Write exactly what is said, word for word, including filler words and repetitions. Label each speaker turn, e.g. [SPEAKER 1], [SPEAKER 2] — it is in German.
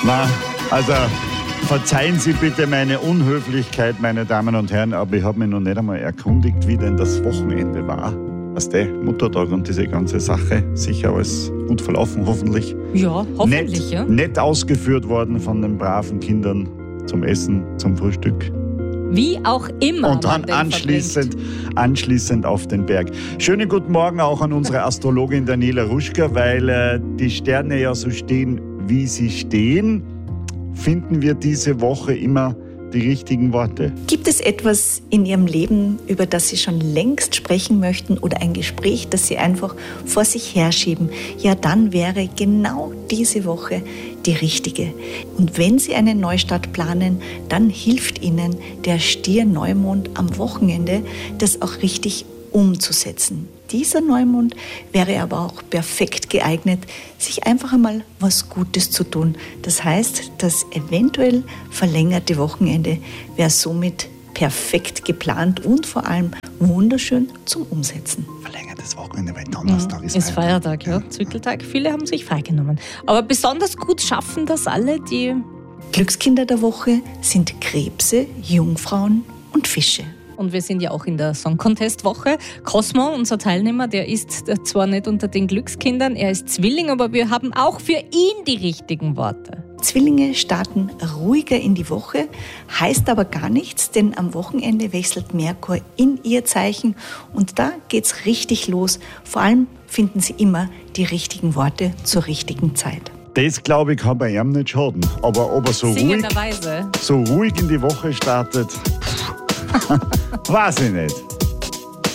[SPEAKER 1] Na, also verzeihen Sie bitte meine Unhöflichkeit, meine Damen und Herren, aber ich habe mich noch nicht einmal erkundigt, wie denn das Wochenende war. Weißt du, Muttertag und diese ganze Sache, sicher alles gut verlaufen, hoffentlich.
[SPEAKER 2] Ja, hoffentlich,
[SPEAKER 1] nett,
[SPEAKER 2] ja.
[SPEAKER 1] Nett ausgeführt worden von den braven Kindern zum Essen, zum Frühstück.
[SPEAKER 2] Wie auch immer.
[SPEAKER 1] Und dann anschließend, anschließend auf den Berg. Schönen guten Morgen auch an unsere Astrologin Daniela Ruschka, weil äh, die Sterne ja so stehen, wie sie stehen, finden wir diese Woche immer die richtigen Worte.
[SPEAKER 3] Gibt es etwas in Ihrem Leben, über das Sie schon längst sprechen möchten oder ein Gespräch, das Sie einfach vor sich herschieben? Ja, dann wäre genau diese Woche die richtige. Und wenn Sie einen Neustart planen, dann hilft Ihnen der Stier-Neumond am Wochenende, das auch richtig umzusetzen. Dieser Neumond wäre aber auch perfekt geeignet, sich einfach einmal was Gutes zu tun. Das heißt, das eventuell verlängerte Wochenende wäre somit perfekt geplant und vor allem wunderschön zum Umsetzen.
[SPEAKER 1] Verlängertes Wochenende, weil Donnerstag
[SPEAKER 2] mhm,
[SPEAKER 1] ist,
[SPEAKER 2] ist
[SPEAKER 1] Feiertag.
[SPEAKER 2] Feiertag, ja. Zückeltag. Viele haben sich freigenommen. Aber besonders gut schaffen das alle, die...
[SPEAKER 3] Glückskinder der Woche sind Krebse, Jungfrauen und Fische.
[SPEAKER 2] Und wir sind ja auch in der Song Contest Woche. Cosmo, unser Teilnehmer, der ist zwar nicht unter den Glückskindern, er ist Zwilling, aber wir haben auch für ihn die richtigen Worte.
[SPEAKER 3] Zwillinge starten ruhiger in die Woche, heißt aber gar nichts, denn am Wochenende wechselt Merkur in ihr Zeichen und da geht's richtig los. Vor allem finden sie immer die richtigen Worte zur richtigen Zeit.
[SPEAKER 1] Das, glaube ich, kann bei ihm nicht schaden. Aber ob er so ruhig,
[SPEAKER 2] Singenderweise.
[SPEAKER 1] so ruhig in die Woche startet, weiß ich nicht.